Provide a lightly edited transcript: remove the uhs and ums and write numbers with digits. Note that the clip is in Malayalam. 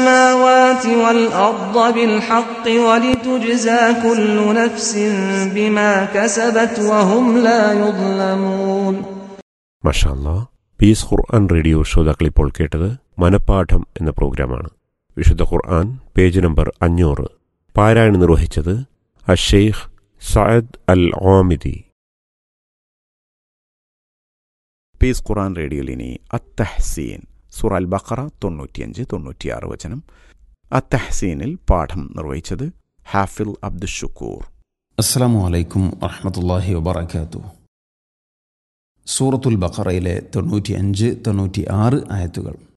السماوات والأرض بالحق ولتجزى كل نفس بما كسبت وهم لا يظلمون. മാഷാ അല്ലാഹ്. പീസ് ഖുർആൻ റേഡിയോ ശ്രോതാക്കൾ ഇപ്പോൾ കേട്ടത് മനപ്പാഠം എന്ന പ്രോഗ്രാമാണ്. വിശുദ്ധ ഖുർആൻ പേജ് നമ്പർ 500 പാരായണം നിർവഹിച്ചത് അഷെയ്ഖ് സഅദ് അൽ ആമിദി. പീസ് ഖുർആൻ റേഡിയോയിൽ ഇനി അത്തഹ്സീൻ സൂറ അൽ ബഖറ 95-96 വചനം. അത്തഹ്സീനിൽ പാഠം നിർവഹിച്ചത് ഹാഫിൽ അബ്ദുഷുക്കൂർ. അസ്സലാമു അലൈക്കും വറഹ്മത്തുള്ളാഹി വബറകാതുഹു. സൂറത്തുൽ ബഖറയിലെ 95-96 ആയത്തുകൾ.